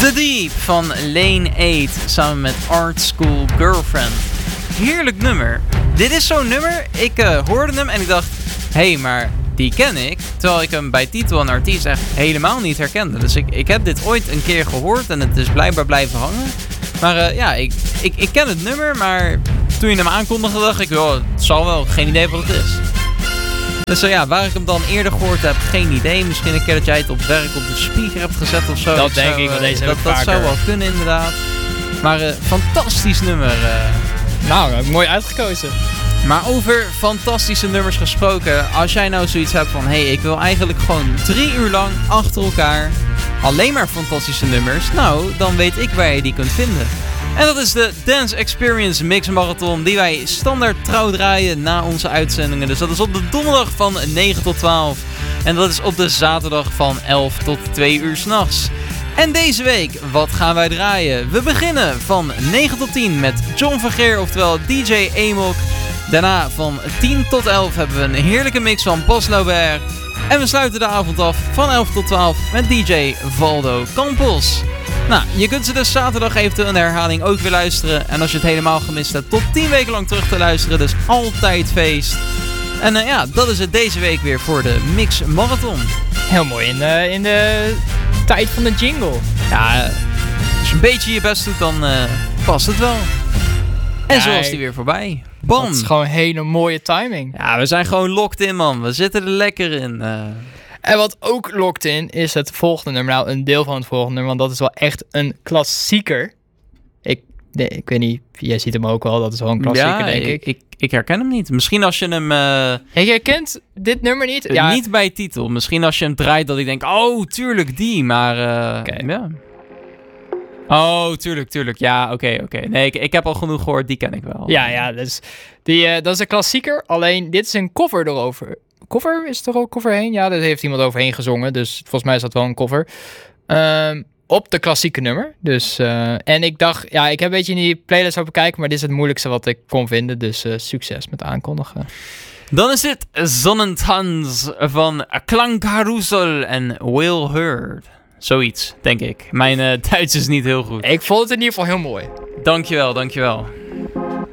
The Deep van Lane 8 samen met Art School Girlfriend. Heerlijk nummer. Dit is zo'n nummer, ik hoorde hem en ik dacht, hé, maar die ken ik. Terwijl ik hem bij titel en artiest echt helemaal niet herkende. Dus ik heb dit ooit een keer gehoord en het is blijkbaar blijven hangen. Maar ik ken het nummer, maar toen je hem aankondigde dacht ik, het zal wel, geen idee wat het is. Dus waar ik hem dan eerder gehoord heb, geen idee. Misschien een keer dat jij het op werk op de speaker hebt gezet of zo. Dat denk ik, want deze heb ik vaker. Dat zou wel kunnen inderdaad. Maar fantastisch nummer. Nou, mooi uitgekozen. Maar over fantastische nummers gesproken. Als jij nou zoiets hebt van, ik wil eigenlijk gewoon 3 uur lang achter elkaar alleen maar fantastische nummers. Nou, dan weet ik waar je die kunt vinden. En dat is de Dance Experience Mix Marathon die wij standaard trouw draaien na onze uitzendingen. Dus dat is op de donderdag van 9 tot 12. En dat is op de zaterdag van 11 tot 2 uur 's nachts. En deze week, wat gaan wij draaien? We beginnen van 9 tot 10 met John Vergeer, oftewel DJ Amok. Daarna van 10 tot 11 hebben we een heerlijke mix van Bas Laubert. En we sluiten de avond af van 11 tot 12 met DJ Valdo Campos. Nou, je kunt ze dus zaterdag eventueel in de herhaling ook weer luisteren. En als je het helemaal gemist hebt, tot 10 weken lang terug te luisteren. Dus altijd feest. En dat is het deze week weer voor de Mix Marathon. Heel mooi in de tijd van de jingle. Ja, als je een beetje je best doet, dan past het wel. En zo is die weer voorbij. Bam! Dat is gewoon hele mooie timing. Ja, we zijn gewoon locked in, man. We zitten er lekker in. En wat ook locked in is het volgende nummer. Nou, een deel van het volgende nummer, want dat is wel echt een klassieker. Ik weet niet, jij ziet hem ook wel. Dat is wel een klassieker, denk ik. Ik herken hem niet. Misschien als je hem... Je herkent dit nummer niet? Ja. Niet bij titel. Misschien als je hem draait dat ik denk, oh, tuurlijk die. Maar ja. Oh, tuurlijk. Ja, oké. Nee, ik heb al genoeg gehoord. Die ken ik wel. Ja, dus dat is een klassieker. Alleen, dit is een cover erover. Cover? Is er ook cover heen? Ja, daar heeft iemand overheen gezongen. Dus volgens mij is dat wel een cover. Op de klassieke nummer. Dus, en ik dacht, ik heb een beetje in die playlist op bekijken, maar dit is het moeilijkste wat ik kon vinden. Dus succes met aankondigen. Dan is dit Sonnentanz van Klangkarussell en Will Heard. Zoiets, denk ik. Mijn Duits is niet heel goed. Ik vond het in ieder geval heel mooi. Dankjewel.